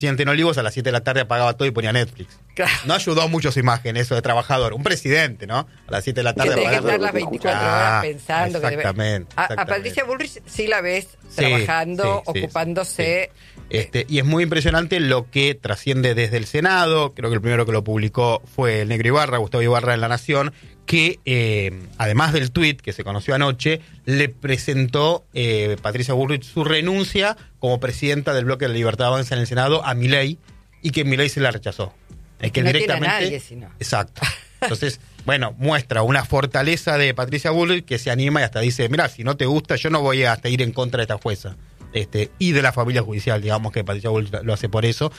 presidente en Olivos a las 7 de la tarde apagaba todo y ponía Netflix. Claro. No ayudó mucho su imagen, eso de trabajador. Un presidente, ¿no? A las 7 de la tarde Que tenés que apagaba. estar las 24 horas pensando. Exactamente. A Patricia Bullrich sí la ves trabajando, ocupándose. Sí. Y es muy impresionante lo que trasciende desde el Senado. Creo que el primero que lo publicó fue el Negro Ibarra, Gustavo Ibarra en La Nación, que además del tuit que se conoció anoche, le presentó Patricia Bullrich su renuncia como presidenta del bloque de la Libertad Avanza en el Senado a Milei, y que Milei se la rechazó. Es que no directamente tiene a nadie, sino. Exacto. Entonces, bueno, muestra una fortaleza de Patricia Bullrich que se anima y hasta dice, mira, si no te gusta, yo no voy a hasta ir en contra de esta jueza. Y de la familia judicial, digamos que Patricia Bullrich lo hace por eso.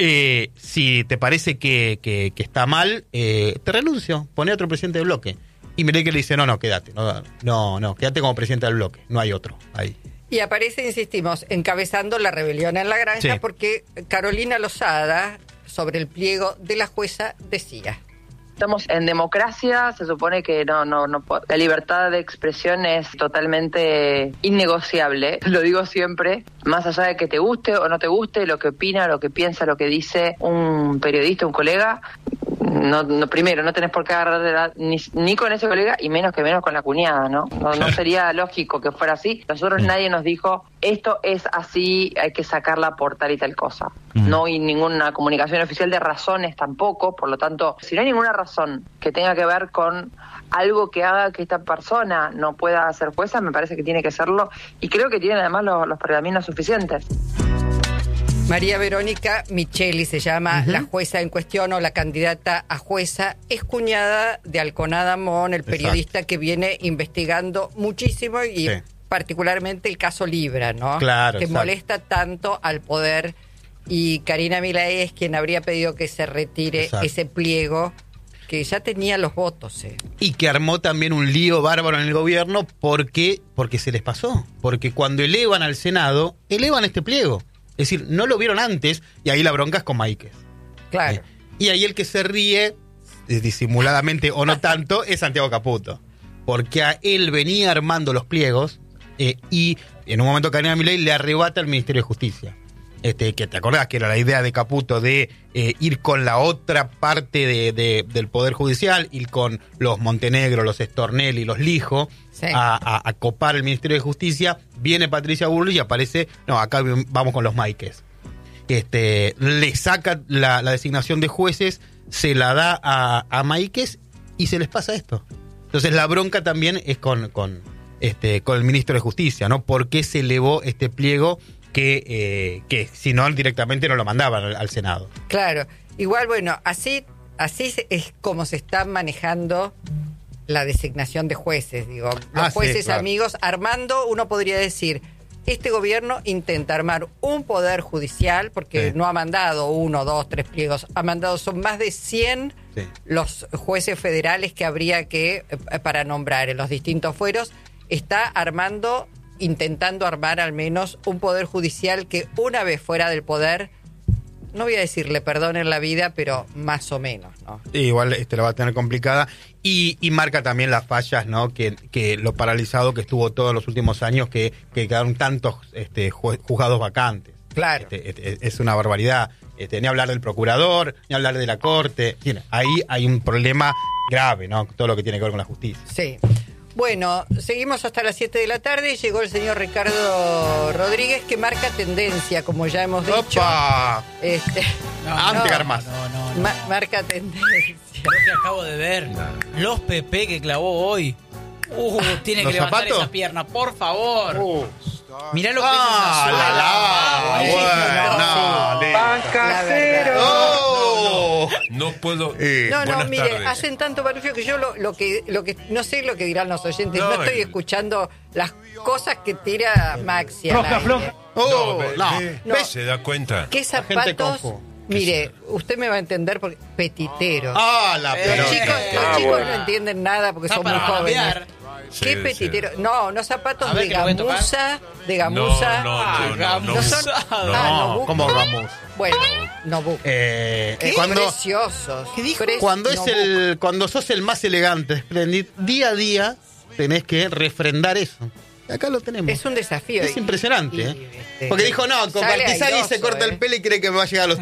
Si te parece que está mal, te renuncio, poné otro presidente del bloque. Y Milei que le dice, no, quédate, no, quédate como presidente del bloque, no hay otro ahí. Y aparece, insistimos, encabezando la rebelión en la granja, porque Carolina Lozada, sobre el pliego de la jueza, decía: estamos en democracia, se supone que no, la libertad de expresión es totalmente innegociable, lo digo siempre, más allá de que te guste o no te guste, lo que opina, lo que piensa, lo que dice un periodista, un colega, primero, no tenés por qué agarrar ni con ese colega y menos con la cuñada, ¿no? No sería lógico que fuera así. Nosotros nadie nos dijo, esto es así, hay que sacarla por tal y tal cosa. No hay ninguna comunicación oficial de razones tampoco, por lo tanto, si no hay ninguna razón que tenga que ver con algo que haga que esta persona no pueda ser jueza, me parece que tiene que serlo, y creo que tiene además los pergaminos suficientes. María Verónica Micheli se llama la jueza en cuestión, o la candidata a jueza, es cuñada de Alconada Mon, el periodista que viene investigando muchísimo y particularmente el caso Libra, ¿no? Claro, que molesta tanto al poder, y Karina Milei es quien habría pedido que se retire ese pliego que ya tenía los votos. Y que armó también un lío bárbaro en el gobierno porque se les pasó. Porque cuando elevan al Senado, elevan este pliego. Es decir, no lo vieron antes, y ahí la bronca es con Máiquez. Claro. Y ahí el que se ríe, disimuladamente o no tanto, es Santiago Caputo. Porque a él venía armando los pliegos, y en un momento Karina Milei le arrebata al Ministerio de Justicia. Que te acordás que era la idea de Caputo de ir con la otra parte del Poder Judicial, ir con los Montenegro, los Stornelli, los Lijo, a copar el Ministerio de Justicia. Viene Patricia Bullrich y aparece, acá vamos con los Máiquez. Le saca la designación de jueces, se la da a Máiquez y se les pasa esto. Entonces la bronca también es con el Ministro de Justicia, ¿no? ¿Por qué se elevó este pliego que si no directamente no lo mandaban al Senado? Claro, igual bueno, así es como se está manejando la designación de jueces, digo, los jueces amigos, armando, uno podría decir, este gobierno intenta armar un poder judicial, porque no ha mandado 1, 2, 3 pliegos, ha mandado, son más de 100 los jueces federales que habría que, para nombrar en los distintos fueros, está intentando armar al menos un poder judicial que una vez fuera del poder, no voy a decirle perdonen la vida, pero más o menos, ¿no? Igual la va a tener complicada y marca también las fallas, ¿no? Que lo paralizado que estuvo todos los últimos años, que quedaron tantos juzgados vacantes. Claro. Es una barbaridad. Ni hablar del procurador, ni hablar de la corte. Ahí hay un problema grave, ¿no? Todo lo que tiene que ver con la justicia. Sí. Bueno, seguimos hasta las 7 de la tarde y llegó el señor Ricardo Rodríguez, que marca tendencia, como ya hemos dicho. ¡Opa! Armas. Marca tendencia. Lo que acabo de ver, los PP que clavó hoy. Tiene que levantar esa pierna, por favor. Mirá lo que es esa No puedo. Mire, hacen tanto barullo que yo lo que no sé lo que dirán los oyentes. No estoy escuchando las cosas que tira Maxi. ¿Se da cuenta? ¿Qué zapatos? Mire, usted me va a entender porque petitero. Los chicos no entienden nada porque son muy jóvenes. ¿Qué petitero? No zapatos de gamuza. No, ¿cómo gamuza? Bueno, no. Preciosos. ¿Qué dijo? Cuando sos el más elegante, espléndido, día a día tenés que refrendar eso. Acá lo tenemos. Es un desafío. Es impresionante, Porque dijo, no, con Bartizagui se corta el pelo y cree que me va a llegar a los